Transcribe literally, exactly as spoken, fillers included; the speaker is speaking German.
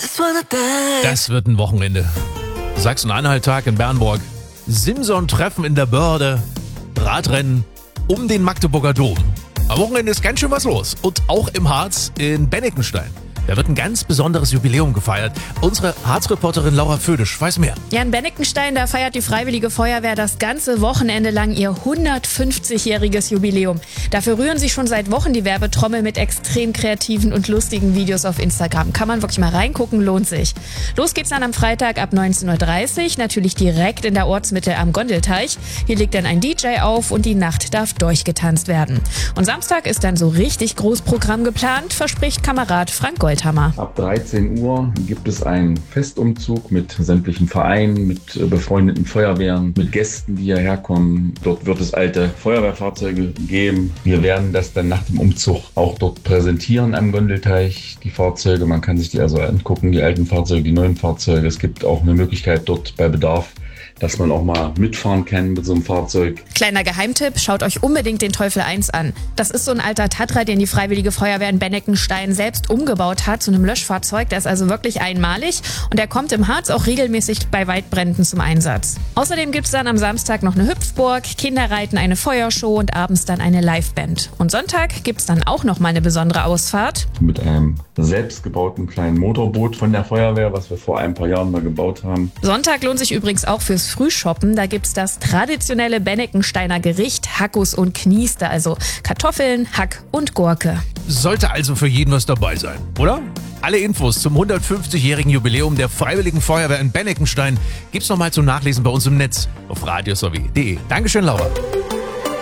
Das wird ein Wochenende. Sachsen-Anhalt-Tag in Bernburg. Simson-Treffen in der Börde. Radrennen um den Magdeburger Dom. Am Wochenende ist ganz schön was los. Und auch im Harz in Bennekenstein. Da wird ein ganz besonderes Jubiläum gefeiert. Unsere Harz-Reporterin Laura Födisch weiß mehr. Ja, in Bennekenstein, da feiert die Freiwillige Feuerwehr das ganze Wochenende lang ihr hundertfünfzigjähriges Jubiläum. Dafür rühren sie schon seit Wochen die Werbetrommel mit extrem kreativen und lustigen Videos auf Instagram. Kann man wirklich mal reingucken, lohnt sich. Los geht's dann am Freitag ab neunzehn Uhr dreißig, natürlich direkt in der Ortsmitte am Gondelteich. Hier legt dann ein D J auf und die Nacht darf durchgetanzt werden. Und Samstag ist dann so richtig Großprogramm geplant, verspricht Kamerad Frank Gold. Ab dreizehn Uhr gibt es einen Festumzug mit sämtlichen Vereinen, mit befreundeten Feuerwehren, mit Gästen, die hierher kommen. Dort wird es alte Feuerwehrfahrzeuge geben. Wir werden das dann nach dem Umzug auch dort präsentieren am Gondelteich, die Fahrzeuge. Man kann sich die also angucken, die alten Fahrzeuge, die neuen Fahrzeuge. Es gibt auch eine Möglichkeit dort bei Bedarf, dass man auch mal mitfahren kann mit so einem Fahrzeug. Kleiner Geheimtipp, schaut euch unbedingt den Teufel eins an. Das ist so ein alter Tatra, den die Freiwillige Feuerwehr in Bennekenstein selbst umgebaut hat zu einem Löschfahrzeug. Der ist also wirklich einmalig und der kommt im Harz auch regelmäßig bei Waldbränden zum Einsatz. Außerdem gibt's dann am Samstag noch eine Hüpfburg, Kinder reiten eine Feuershow und abends dann eine Liveband. Und Sonntag gibt's dann auch noch mal eine besondere Ausfahrt. Mit einem selbstgebauten kleinen Motorboot von der Feuerwehr, was wir vor ein paar Jahren mal gebaut haben. Sonntag lohnt sich übrigens auch fürs Frühshoppen. Da gibt's das traditionelle Bennekensteiner Gericht Hackus und Knieste, also Kartoffeln, Hack und Gurke. Sollte also für jeden was dabei sein, oder? Alle Infos zum hundertfünfzigjährigen Jubiläum der Freiwilligen Feuerwehr in Bennekenstein gibt's nochmal zum Nachlesen bei uns im Netz auf radiosowie punkt de. Dankeschön, Laura.